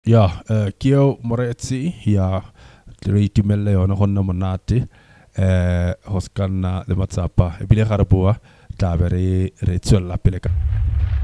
Ya, kio Moretsi ya reiti mele ona honna monate hoskanna le matsapa e bile garabua tabere re tswella pele ka